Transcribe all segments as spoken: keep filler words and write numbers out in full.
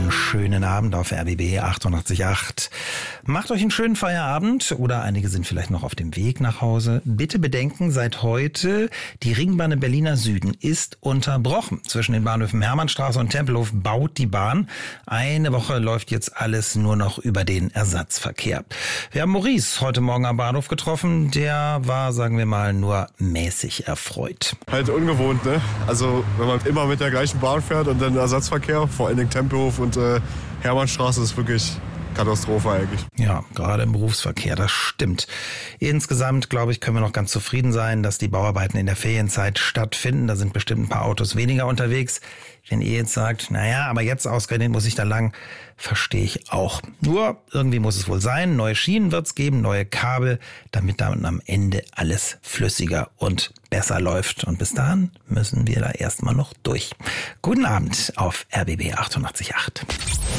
einen schönen Abend auf R B B achtundachtzig Komma acht. Macht euch einen schönen Feierabend oder einige sind vielleicht noch auf dem Weg nach Hause. Bitte bedenken, seit heute die Ringbahn im Berliner Süden ist unterbrochen. Zwischen den Bahnhöfen Hermannstraße und Tempelhof baut die Bahn. Eine Woche läuft jetzt alles nur noch über den Ersatzverkehr. Wir haben Maurice heute Morgen am Bahnhof getroffen. Der war, sagen wir mal, nur mäßig erfreut. Halt ungewohnt, ne? Also wenn man immer mit der gleichen Bahn fährt und dann Ersatzverkehr, vor allen Dingen Tempelhof und äh, Hermannstraße, ist wirklich Katastrophe eigentlich. Ja, gerade im Berufsverkehr, das stimmt. Insgesamt, glaube ich, können wir noch ganz zufrieden sein, dass die Bauarbeiten in der Ferienzeit stattfinden. Da sind bestimmt ein paar Autos weniger unterwegs. Wenn ihr jetzt sagt, naja, aber jetzt ausgerechnet muss ich da lang, verstehe ich auch. Nur, irgendwie muss es wohl sein, neue Schienen wird's geben, neue Kabel, damit dann am Ende alles flüssiger und besser läuft. Und bis dahin müssen wir da erstmal noch durch. Guten Abend auf R B B achtundachtzig Komma acht.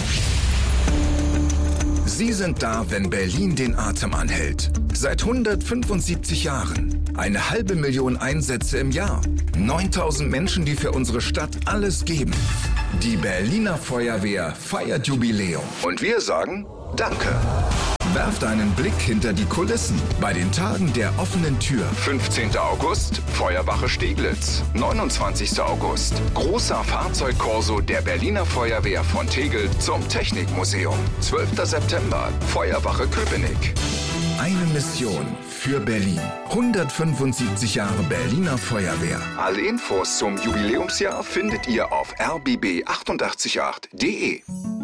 Sie sind da, wenn Berlin den Atem anhält. Seit hundertfünfundsiebzig Jahren. Eine halbe Million Einsätze im Jahr. neuntausend Menschen, die für unsere Stadt alles geben. Die Berliner Feuerwehr feiert Jubiläum. Und wir sagen Danke. Werft einen Blick hinter die Kulissen bei den Tagen der offenen Tür. fünfzehnten August, Feuerwache Steglitz. neunundzwanzigsten August, großer Fahrzeugkorso der Berliner Feuerwehr von Tegel zum Technikmuseum. zwölften September, Feuerwache Köpenick. Eine Mission für Berlin. hundertfünfundsiebzig Jahre Berliner Feuerwehr. Alle Infos zum Jubiläumsjahr findet ihr auf r b b achtundachtzig Komma acht punkt d e.